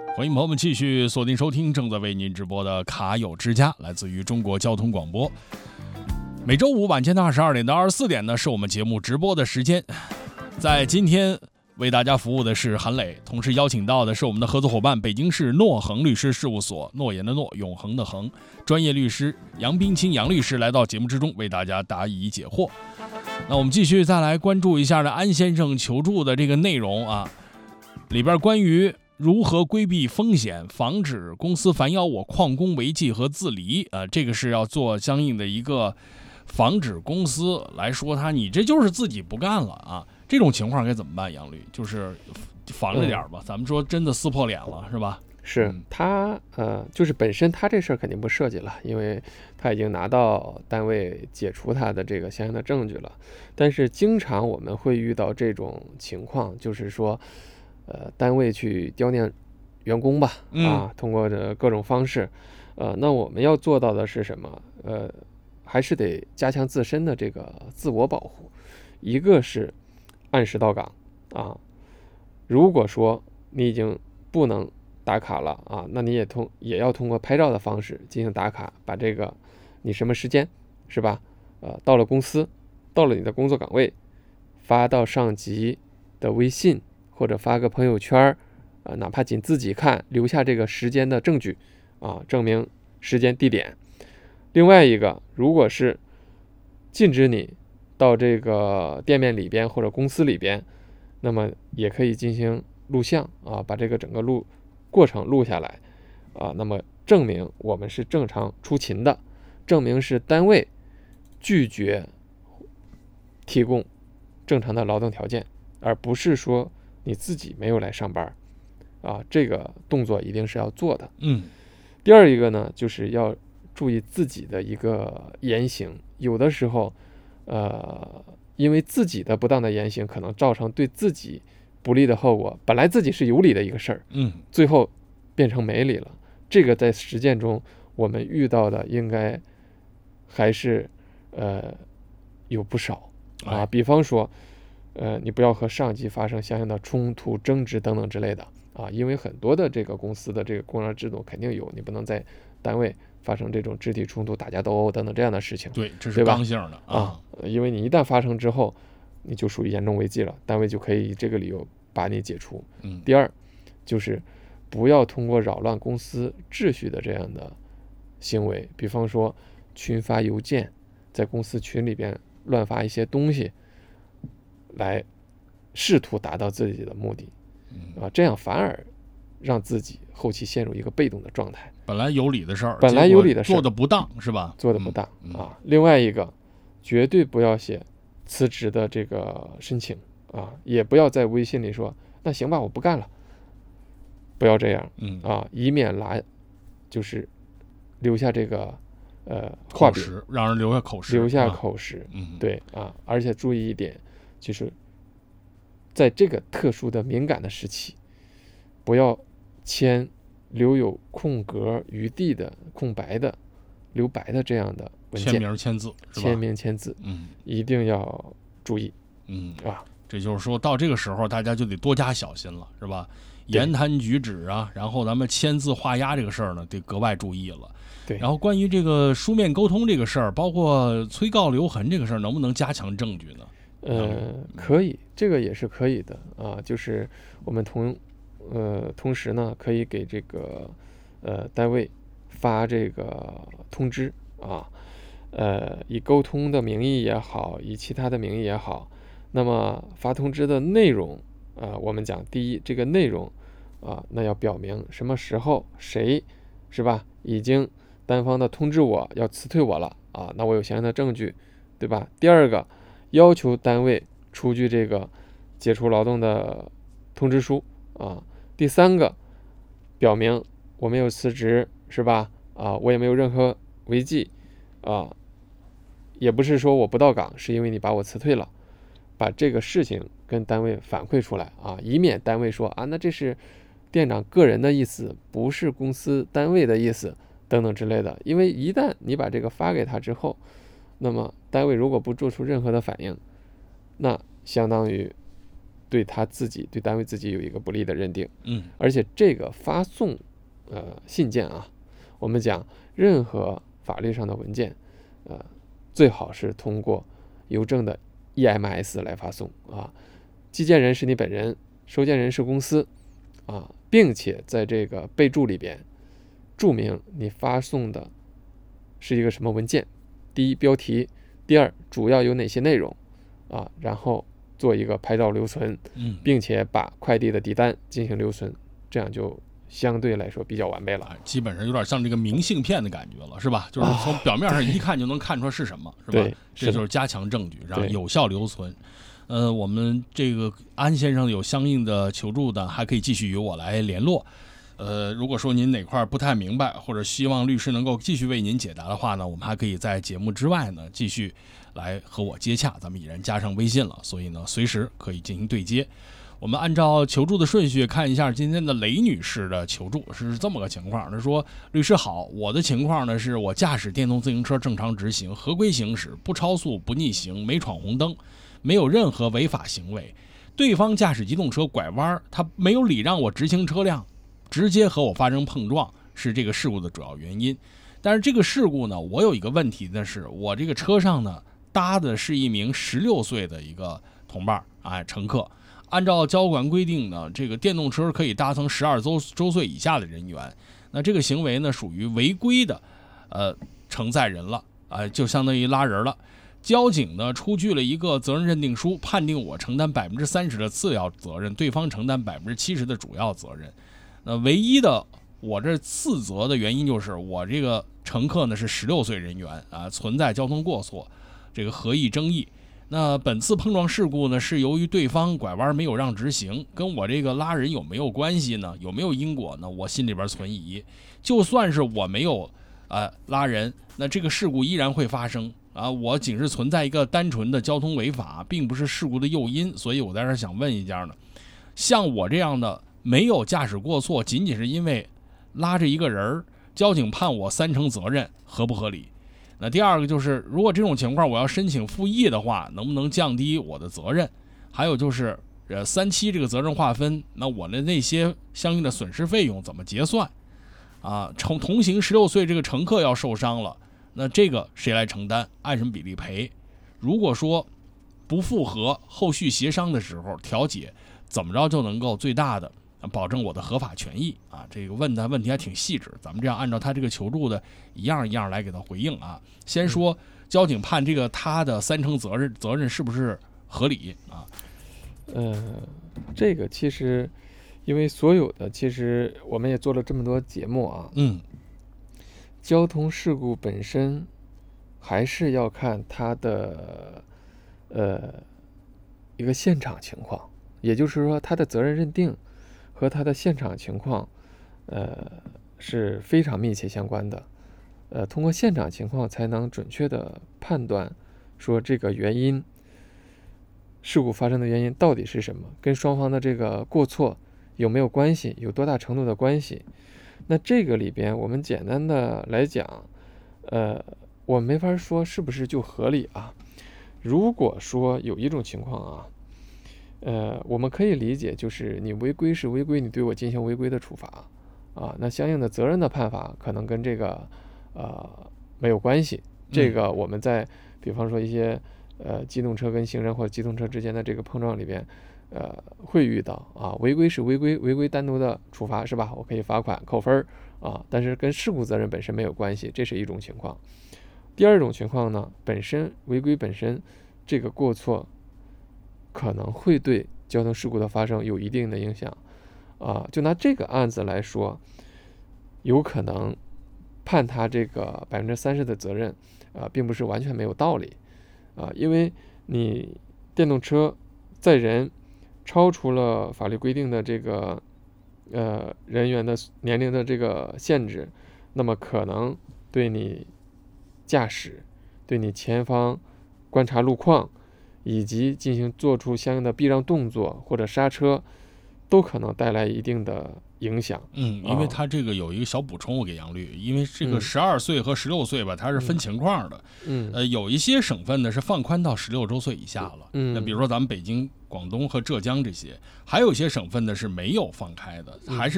欢迎朋友们继续锁定收听正在为您直播的卡友之家，来自于中国交通广播。每周五晚间的22点到24点呢，是我们节目直播的时间。在今天为大家服务的是韩磊，同时邀请到的是我们的合作伙伴北京市诺恒律师事务所，诺言的诺，永恒的恒，专业律师杨冰清杨律师来到节目之中为大家答疑解惑。那我们继续再来关注一下呢安先生求助的这个内容啊，里边关于如何规避风险，防止公司反咬我旷工违纪和自离，这个是要做相应的一个防止公司来说你这就是自己不干了啊，这种情况该怎么办？杨律就是防着点吧，咱们说真的撕破脸了是吧？ 是他就是本身他这事儿肯定不涉及了，因为他已经拿到单位解除他的这个相应的证据了。但是经常我们会遇到这种情况，就是说单位去刁难员工吧，通过各种方式，那我们要做到的是什么？还是得加强自身的这个自我保护。一个是按时到岗啊，如果说你已经不能打卡了啊，那你也要通过拍照的方式进行打卡，把这个你什么时间是吧？到了公司，到了你的工作岗位，发到上级的微信。或者发个朋友圈，哪怕仅自己看，留下这个时间的证据，证明时间地点。另外一个，如果是禁止你到这个店面里边或者公司里边，那么也可以进行录像把这个整个过程录下来那么证明我们是正常出勤的，证明是单位拒绝提供正常的劳动条件，而不是说你自己没有来上班这个动作一定是要做的。第二一个呢，就是要注意自己的一个言行，有的时候因为自己的不当的言行可能造成对自己不利的后果，本来自己是有理的一个事儿，最后变成没理了。这个在实践中我们遇到的应该还是有不少比方说你不要和上级发生相应的冲突、争执等等之类的因为很多的这个公司的这个工商制度肯定有，你不能在单位发生这种肢体冲突、打架斗殴等等这样的事情。 对，这是刚性的因为你一旦发生之后，你就属于严重违纪了，单位就可以以这个理由把你解除。第二，就是不要通过扰乱公司秩序的这样的行为，比方说群发邮件，在公司群里边乱发一些东西。来试图达到自己的目的这样反而让自己后期陷入一个被动的状态。 本来有理的事儿，做的不当是吧？ 做的不当另外一个，绝对不要写辞职的这个申请也不要在微信里说那行吧，我不干了，不要这样以免就是留下这个口实，让人留下口实， 对而且注意一点。就是在这个特殊的敏感的时期，不要签留有空格余地的留白的这样的文件，签名签字一定要注意这就是说到这个时候大家就得多加小心了是吧？言谈举止然后咱们签字画押这个事儿呢得格外注意了。 对， 然后关于这个书面沟通这个事儿，包括催告留痕这个事儿，能不能加强证据呢？ 可以，这个也是可以的就是我们同时呢，可以给这个单位发这个通知以沟通的名义也好，以其他的名义也好，那么发通知的内容我们讲第一，这个内容那要表明什么时候谁是吧，已经单方的通知我要辞退我了那我有相应的证据，对吧？第二个，要求单位出具这个解除劳动的通知书第三个，表明我没有辞职是吧我也没有任何违纪也不是说我不到岗是因为你把我辞退了，把这个事情跟单位反馈出来以免单位说那这是店长个人的意思，不是公司单位的意思等等之类的。因为一旦你把这个发给他之后，那么单位如果不做出任何的反应，那相当于对他自己、对单位自己有一个不利的认定。而嗯且这个发送信件啊，我们讲任何法律上的文件，最好是通过邮政的 EMS 来发送啊，寄件人是你本人，收件人是公司啊，并且在这个备注里边注明你发送的是一个什么文件，第一标题，第二主要有哪些内容啊，然后做一个拍照留存，并且把快递的底单进行留存，这样就相对来说比较完备了。 基本上有点像这个明信片的感觉了，是吧？就是从表面上一看就能看出来是什么，是吧？ 对， 这就是加强证据，让有效留存。我们这个安先生有相应的求助的，还可以继续与我来联络。如果说您哪块不太明白，或者希望律师能够继续为您解答的话呢，我们还可以在节目之外呢继续来和我接洽，咱们已然加上微信了，所以呢随时可以进行对接。我们按照求助的顺序看一下今天的雷女士的求助是这么个情况。她说：律师好，我的情况呢是我驾驶电动自行车正常直行，合规行驶，不超速不逆行，没闯红灯，没有任何违法行为。对方驾驶机动车拐弯，他没有礼让我直行车辆，直接和我发生碰撞，是这个事故的主要原因。但是这个事故呢，我有一个问题的是，我这个车上呢搭的是一名16岁的一个同伴乘客。按照交管规定呢，这个电动车可以搭乘12周岁以下的人员，那这个行为呢属于违规的承载人了就相当于拉人了。交警呢出具了一个责任认定书，判定我承担30%的次要责任，对方承担70%的主要责任。唯一的我这次责的原因就是我这个乘客呢是16岁人员存在交通过错，这个合议争议。那本次碰撞事故呢，是由于对方拐弯没有让直行，跟我这个拉人有没有关系呢？有没有因果呢？我心里边存疑。就算是我没有拉人，那这个事故依然会发生我仅是存在一个单纯的交通违法，并不是事故的诱因。所以我在这想问一下呢，像我这样的没有驾驶过错，仅仅是因为拉着一个人，交警判我3成责任，合不合理？那第二个就是，如果这种情况我要申请复议的话，能不能降低我的责任？还有就是，37这个责任划分，那我的那些相应的损失费用怎么结算？同行16岁这个乘客要受伤了，那这个谁来承担？按什么比例赔？如果说不符合，后续协商的时候调解，怎么着就能够最大的保证我的合法权益这个问题还挺细致，咱们这样按照他这个求助的一样一样来给他回应先说交警判这个他的3成责任是不是合理这个其实因为所有的其实我们也做了这么多节目交通事故本身还是要看它的一个现场情况，也就是说它的责任认定和它的现场情况是非常密切相关的。通过现场情况才能准确的判断说这个原因，事故发生的原因到底是什么，跟双方的这个过错有没有关系，有多大程度的关系。那这个里边我们简单的来讲我没法说是不是就合理如果说有一种情况我们可以理解，就是你违规是违规，你对我进行违规的处罚那相应的责任的判罚可能跟这个没有关系。这个我们在比方说一些机动车跟行人或者机动车之间的这个碰撞里边会遇到违规是违规，违规单独的处罚是吧？我可以罚款扣分但是跟事故责任本身没有关系，这是一种情况。第二种情况呢，本身违规本身这个过错可能会对交通事故的发生有一定的影响就拿这个案子来说，有可能判他这个30%的责任并不是完全没有道理因为你电动车载人超出了法律规定的这个人员的年龄的这个限制，那么可能对你驾驶，对你前方观察路况，以及进行做出相应的避让动作或者刹车， 都可能带来一定的影响。 因为它这个有一个小补充，我给杨律，因为这个12岁和16岁吧，它是分情况的。有一些省份呢是放宽到16周岁以下了。那比如说咱们北京、广东和浙江这些，还有一些省份呢是没有放开的，还是